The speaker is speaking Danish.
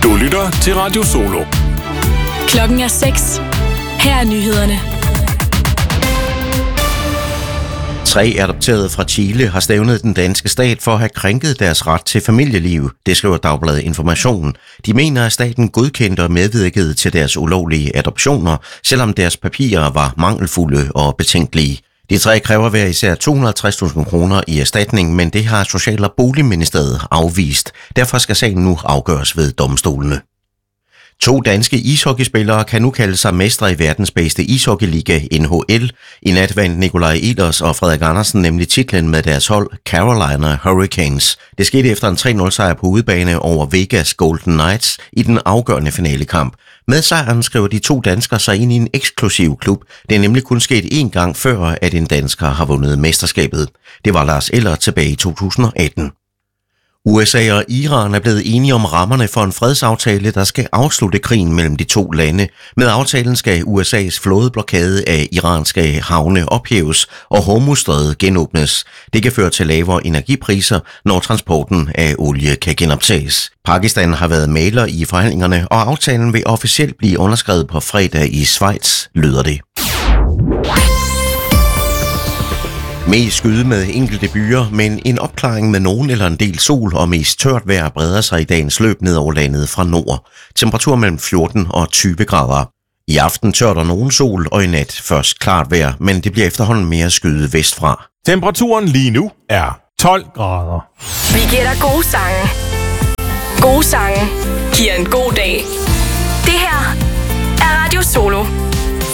Du lytter til Radio Solo. Klokken er 6. Her er nyhederne. 3 adopterede fra Chile har stævnet den danske stat for at have krænket deres ret til familieliv, det skriver Dagbladet Information. De mener, at staten godkendte og medvirkede til deres ulovlige adoptioner, selvom deres papirer var mangelfulde og betænkelige. De 3 kræver hver især 250.000 kroner i erstatning, men det har Social- og Boligministeriet afvist. Derfor skal sagen nu afgøres ved domstolene. 2 danske ishockeyspillere kan nu kalde sig mestre i verdens bedste ishockeyliga, NHL. I nat vandt Nikolaj Ehlers og Frederik Andersen nemlig titlen med deres hold Carolina Hurricanes. Det skete efter en 3-0 sejr på udebane over Vegas Golden Knights i den afgørende finalekamp. Med sejren skriver de 2 danskere sig ind i en eksklusiv klub. Det er nemlig kun sket 1 gang før, at en dansker har vundet mesterskabet. Det var Lars Eller tilbage i 2018. USA og Iran er blevet enige om rammerne for en fredsaftale, der skal afslutte krigen mellem de 2 lande. Med aftalen skal USA's flådeblokade af iranske havne ophæves og Hormuzstrædet genåbnes. Det kan føre til lavere energipriser, når transporten af olie kan genoptages. Pakistan har været mægler i forhandlingerne, og aftalen vil officielt blive underskrevet på fredag i Schweiz, lyder det. Mest skyde med enkelte byer, men en opklaring med nogen eller en del sol og mest tørt vejr breder sig i dagens løb ned over landet fra nord. Temperatur mellem 14 og 20 grader. I aften tørt og nogen sol, og i nat først klart vejr, men det bliver efterhånden mere skyde vestfra. Temperaturen lige nu er 12 grader. Vi giver dig gode sange. Gode sange giver en god dag. Det her er Radio Solo.